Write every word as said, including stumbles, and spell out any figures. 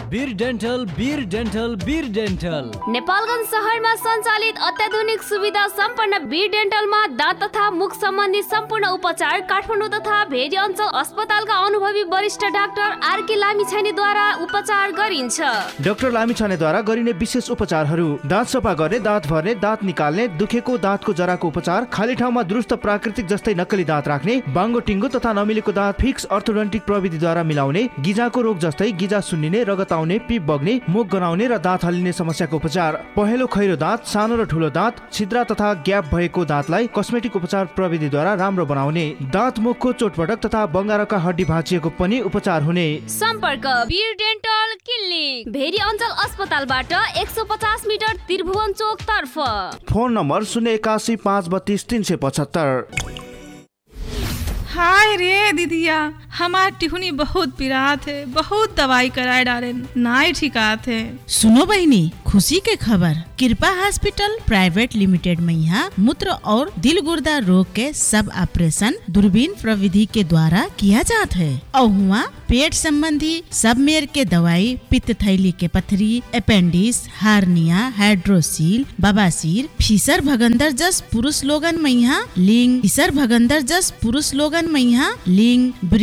वीर dental वीर dental वीर dental Nepalgunj शहरमा सञ्चालित अत्याधुनिक सुविधा सम्पन्न वीर डेन्टलमा दाँत तथा मुख सम्बन्धी सम्पूर्ण उपचार काठमाडौँ तथा भेरी अञ्चल अस्पतालका अनुभवी वरिष्ठ डाक्टर आरके लामिछानेद्वारा उपचार गरिन्छ। डाक्टर लामिछानेद्वारा गरिने विशेष उपचारहरू: दाँत सफा गर्ने, दाँत भर्ने, दाँत निकाल्ने, दुखेको दाँतको जराको उपचार, खाली ठाउँमा दुरुस्त प्राकृतिक जस्तै नक्कली दाँत राख्ने, बाङ्गो टिङ्गो तथा नमिलेको दाँत फिक्स अर्थोडोन्टिक प्रविधिद्वारा मिलाउने, गिजाको रोग जस्तै गिजा सुन्निने, रगत आउने, पिप बग्ने, मुख गनाउने र दाँत हल्लिने समस्याको उपचार, पहेँलो खैरो दाँत, सानो र ठुलो दाँत, छिद्रा तथा ग्याप भएको दाँतलाई कस्मेटिक उपचार प्रविधिद्वारा राम्रो बनाउने, दाँत मुखको चोटपटक तथा बङ्गारका हड्डी भाँचिएको पनि उपचार हुने। सम्पर्क वीर डेन्टल क्लिनिक, भेरी अञ्चल अस्पतालबाट एक सौ पचास मिटर त्रिभुवन चोक तर्फ। फोन नम्बर शून्य एकासी पाँच बत्तीस तीन सौ पचहत्तर। हाय रे दीदिया, हमार टिहुनी बहुत पिरात है, बहुत दवाई कराए डाले नाई ठिकात है। सुनो बहनी, खुशी के खबर, कृपा हॉस्पिटल प्राइवेट लिमिटेड में यहाँ मूत्र और दिल गुर्दा रोग के सब ऑपरेशन दूरबीन प्रविधि के द्वारा किया जाता है। और हुआ पेट संबंधी सब मेर के दवाई, पित्त थैली के पथरी, अपेंडिक्स, हार्निया, हाइड्रोसील, बवासीर, फीसर भगंदर जस पुरुष लोगन में यहाँ लिंग, फीसर भगंदर जस पुरुष लोगन में यहाँ लिंग